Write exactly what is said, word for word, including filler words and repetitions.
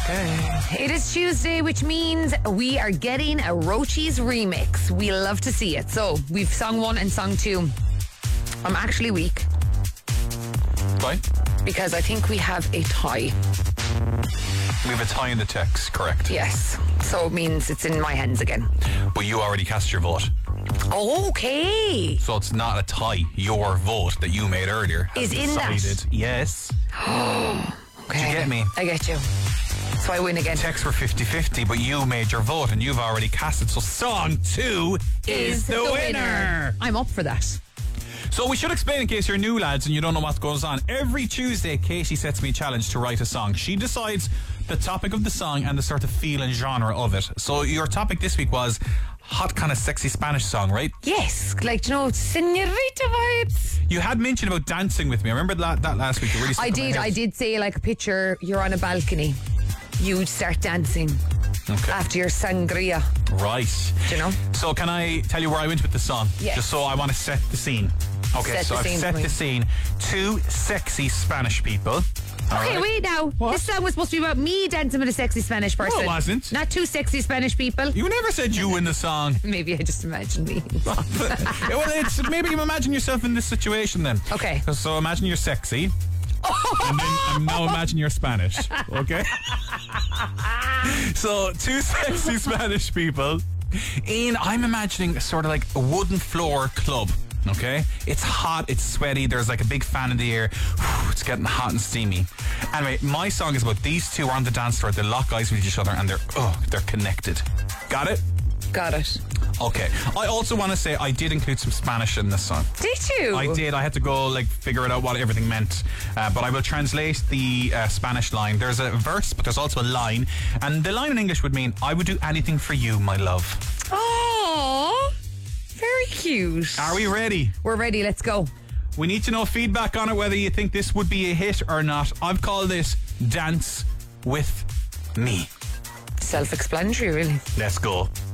Okay. It is Tuesday, which means we are getting a Rochi's remix. We love to see it. So we've song one and song two. I'm actually weak. Why? Because I think we have a tie. We have a tie in the text, correct? Yes. So it means it's in my hands again. But you already cast your vote. Okay. So it's not a tie. Your vote that you made earlier has Is in decided. that? Yes. Okay. Did you get me? I get you. So I win again. Texts were fifty-fifty, but you made your vote and you've already cast it. So song two is, the, winner. I'm up for that. So we should explain, in case you're new, lads, and you don't know what goes on. Every Tuesday, Katie sets me a challenge to write a song. She decides the topic of the song and the sort of feel and genre of it. So your topic this week was hot kind of sexy Spanish song, right? Yes, like, you know, señorita vibes. You had mentioned about dancing with me. I remember that, that last week. You really stuck I in my did. head. I did say, like, a picture, you're on a balcony. You start dancing Okay. after your sangria. Right. Do you know? So can I tell you where I went with the song? Yes. Just so I want to set the scene. Okay, Set so the I've scene set for me. the scene. Two sexy Spanish people. All Okay, right? wait now. What? This song was supposed to be about me dancing with a sexy Spanish person. No, it wasn't. Not two sexy Spanish people. You never said you in the song. Maybe I just imagined me. Well, it's maybe you imagine yourself in this situation then. Okay. So imagine you're sexy. And then and now imagine you're Spanish. Okay? So two sexy Spanish people in, I'm imagining sort of like a wooden floor club. Okay? It's hot, it's sweaty, there's like a big fan in the air. It's getting hot and steamy. Anyway, my song is about these two are on the dance floor, they lock eyes with each other and they're oh, they're connected. Got it? Got it. Okay. I also want to say I did include some Spanish in this song. Did you? I did. I had to go like figure it out what everything meant. Uh, but I will translate the uh, Spanish line. There's a verse, but there's also a line. And the line in English would mean, I would do anything for you, my love. Oh, very cute. Are we ready? We're ready. Let's go. We need to know feedback on it, whether you think this would be a hit or not. I've called this Dance With Me. Self-explanatory, really. Let's go.